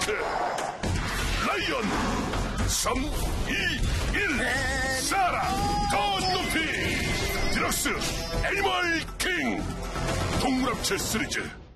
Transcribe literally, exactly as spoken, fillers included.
스타트! 라이언 삼, 이, 일 쏴라! 더 높이! 디럭스 애니멀 킹! 동물합체 시리즈